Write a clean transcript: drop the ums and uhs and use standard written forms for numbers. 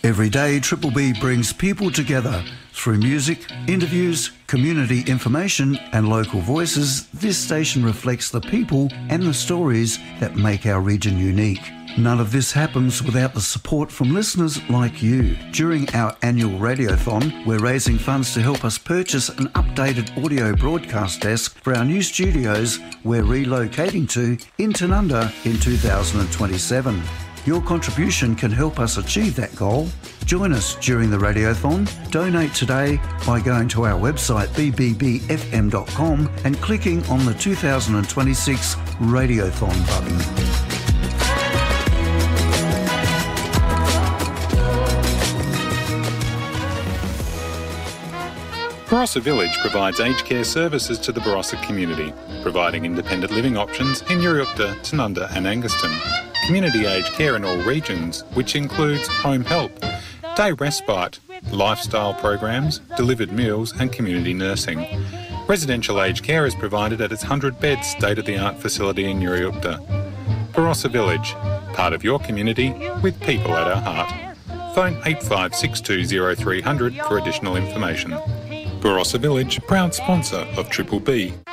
Every day, Triple B brings people together through music, interviews, community information and local voices. This station reflects the people and the stories that make our region unique. None of this happens without the support from listeners like you. During our annual Radiothon, we're raising funds to help us purchase an updated audio broadcast desk for our new studios we're relocating to in Tanunda in 2027. Your contribution can help us achieve that goal. Join us during the Radiothon. Donate today by going to our website bbbfm.com and clicking on the 2026 Radiothon button. Barossa Village provides aged care services to the Barossa community, providing independent living options in Uriukta, Tanunda and Angaston. Community aged care in all regions, which includes home help, day respite, lifestyle programs, delivered meals and community nursing. Residential aged care is provided at its 100-bed state-of-the-art facility in Uriukta. Barossa Village, part of your community with people at our heart. Phone 8562 0300 for additional information. Barossa Village, proud sponsor of Triple B.